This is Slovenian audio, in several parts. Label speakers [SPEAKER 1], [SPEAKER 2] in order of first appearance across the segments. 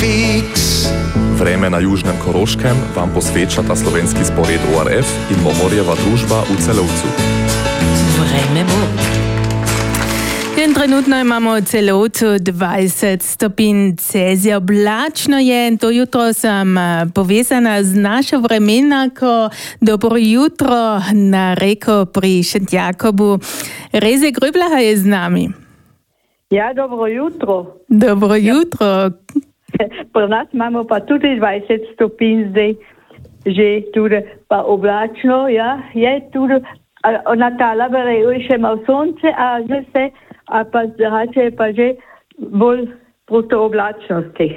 [SPEAKER 1] Fix.
[SPEAKER 2] Vreme na Južnem Koroškem vam posvečata slovenski spored ORF in Momorjeva družba v Celovcu.
[SPEAKER 3] Vreme bo.
[SPEAKER 4] In trenutno imamo v Celovcu 20 stopinj Celzija. Oblačno je, to jutro sem povezana z našo vremenarko. Dobro jutro na reko pri Šentjakobu. Reze Grübler je z nami.
[SPEAKER 5] Ja, dobro jutro.
[SPEAKER 4] Dobro jutro.
[SPEAKER 5] Pri nas imamo pa tudi 20 stopinj zdaj, že tudi pa oblačno, ja, je tudi, na Talabereju je še malo sonce, a že se, a pa zrače je pa že bolj proti oblačnosti.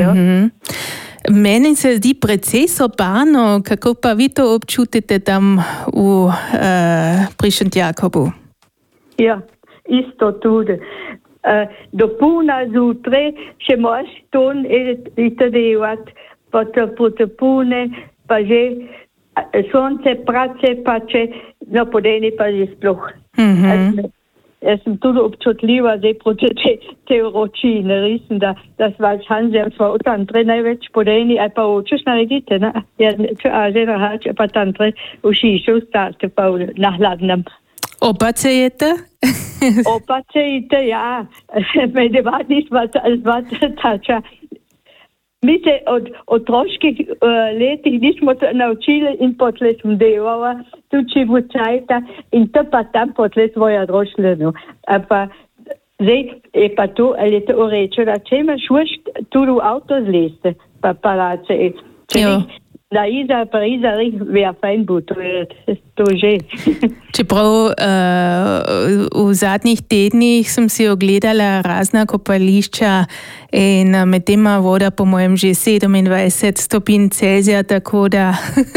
[SPEAKER 4] Meni se zdi precej sobarno, kako pa vi to občutite tam pri Šentjakobu?
[SPEAKER 5] Ja, isto tudi. Do polna zjutraj še moraš ton itadevati, pa proti polne, pa že sonce prace, pa če, no podeni pa že sploh. Jaz sem tudi občutljiva zdaj proti te vročine, resno, da sva šanzem sva od tantre največ podeni, aj pa očeš naredite, ne? Ja, če že nahače, pa tantre v šišu starte pa na hladnem.
[SPEAKER 4] Opacejete?
[SPEAKER 5] Opacejte, ja. Medevadni sva tača. Mi se od otroških letih nismo naučili in potle smo delala, tudi v cajta in to pa tam potle svoja drošljeno. A pa zdaj je pa to, ali je to urečeno, če imaš už tudi v avto zleste, pa palače. Da iza Parizarih vija fajn bo, to že.
[SPEAKER 4] Čeprav v zadnjih tednih sem si ogledala razna kopališča in med tema voda po mojem že 27 stopinj Celzija, tako da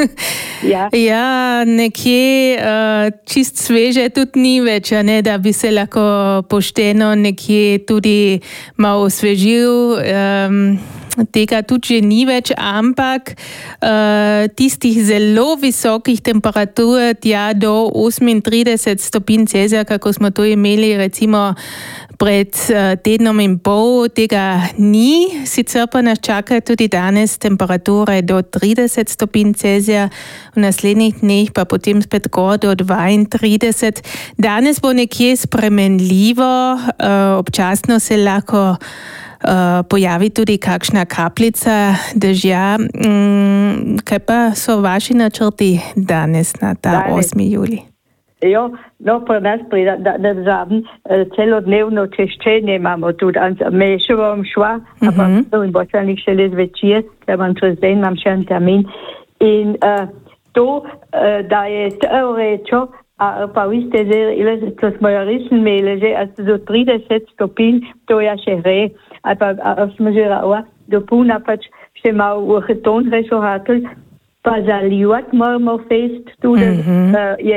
[SPEAKER 4] ja, nekje čist sveže tudi ni več, ne, da bi se lahko pošteno nekje tudi malo osvežil. Tega tudi že ni več, ampak tistih zelo visokih temperatur tja do 38 stopinj Celzija, kako smo to imeli recimo pred tednom in pol, tega ni. Sicer pa nas čaka tudi danes temperature do 30 stopinj Celzija, v naslednjih dneh pa potem spet gor do 32. Danes bo nekje spremenljivo, občasno se lahko pojavi tudi kakšna kapljica dežja. Kaj pa so vaši načrti danes na ta 8. juli?
[SPEAKER 5] Jo, no, pri nas zadnji celodnevno češčenje imamo tudi. Še bom šla, ampak in bočanih še let večer, ker vam čez den imam še en termin. In to, da je teorečo, pa vi ste zdaj, to smo jo resno imeli, že do 30 stopinj, to je še hre. A smo že rava, do polna pač še malo v heton rešohatl, pa zalivat moramo fest tudi, je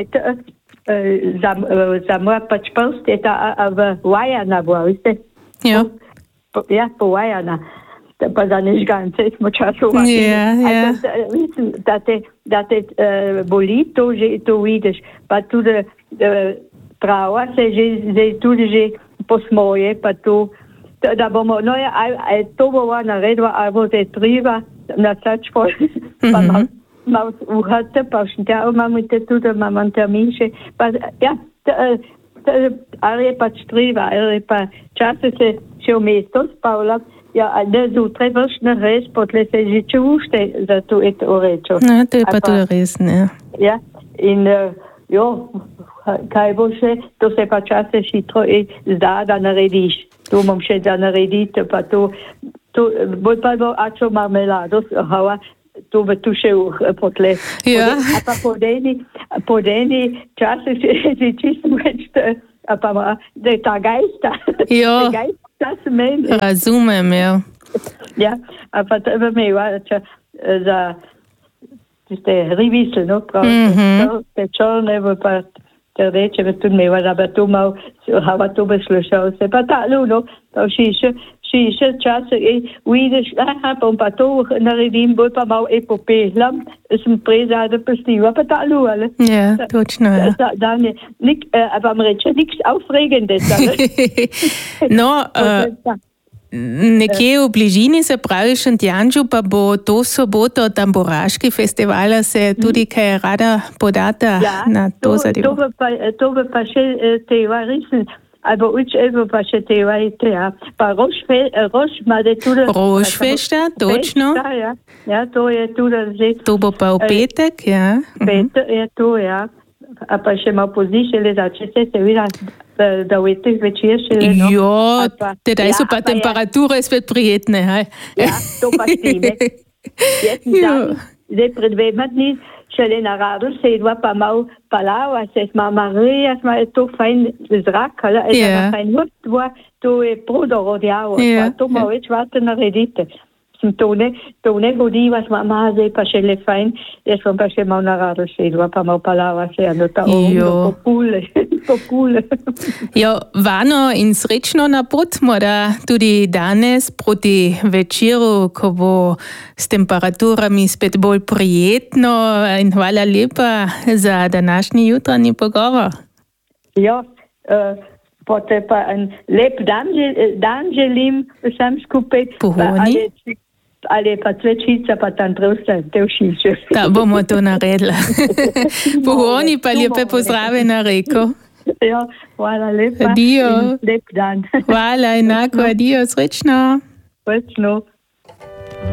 [SPEAKER 5] za moja pač prst, je ta v Vajana bila, viste?
[SPEAKER 4] Ja.
[SPEAKER 5] Ja, po Vajana. Pa za nežgance smo časovali. Mislim, da te boli, to vidiš. Pa tudi trava se že tudi že posmoje, pa to, da bomo, no ja, to bova naredila, alebo te triva na sačpo, pa malo uhate, pa šentjavo imamo te tudi, imamo termin še, pa ja, ali je pač triva, ali je pa čase se še v mesto spavila, ja, a ne zjutraj vršne res, potle se že če ušte, za to je to rečo.
[SPEAKER 4] No, to je pa tudi res, ne.
[SPEAKER 5] Ja, in jo, kaj bo še, to se pa čase šitro zda, da narediš. To bom še da narediti, pa to bolj pa bo ačo marmelado, to bo tu še potle.
[SPEAKER 4] Ja.
[SPEAKER 5] A pa podeni čase se čisto več, a pa da je ta gajsta.
[SPEAKER 4] Jo, razumem, ja.
[SPEAKER 5] Ja, a pa treba me za tiste rivisle, no, te črne, pa te reče, da tudi meva, da bi to mal, hava to bi slušal se, pa ta luno, pa šiše čase, vidiš, bom pa to naredim, bolj pa mal popehlam, sem prezade pestiva, pa ta lu, ali?
[SPEAKER 4] Ja, točno, ja.
[SPEAKER 5] Pa vam reče, niks aufregendes.
[SPEAKER 4] No, nekje v bližini, se pravi Šentjanžu, pa bo to soboto Tamburaški festival, se tudi kaj rada podata na to zadevo.
[SPEAKER 5] To bi pa še teva resno, ali učevo pa še teva i teja. Pa Roš ima da tudi...
[SPEAKER 4] Rošfešta, točno.
[SPEAKER 5] Ja, to je tudi že...
[SPEAKER 4] To bo pa v petek, ja.
[SPEAKER 5] Petek je to, ja. A pa še malo pozdiše le začete se videti, da v teh večer še le, no.
[SPEAKER 4] Jo, tedaj so pa temperature spet prijetne, hej.
[SPEAKER 5] Ja, to pa stine. Zdaj pred 2 dni šele na radu sedva pa malo palava, se smo Marija, smo je to fajn zrak, ali je fajn vrtva, to je prodorodjavo, to malo več vate naredite. To ne godiva, smo zdaj pa še le fajn, jaz sem pa še malo na radu sedva, pa malo palava se, no ta popule.
[SPEAKER 4] Jo, vano in srečno na pot, mora tudi danes proti večeru, ko bo s temperaturami spet bolj prijetno, in hvala lepa za današnji jutranji pogovor.
[SPEAKER 5] Jo, potem pa en lep dan želim vsem skupaj.
[SPEAKER 4] Pohoni.
[SPEAKER 5] Ali pa cvečica, pa tam prosta te všeče.
[SPEAKER 4] Da, bomo to naredila. Pohoni pa lepe pozdrave na reko.
[SPEAKER 5] Ja, hvala lepa.
[SPEAKER 4] Adio.
[SPEAKER 5] Lep dan.
[SPEAKER 4] Hvala, enako, adio, srečno.
[SPEAKER 5] Srečno.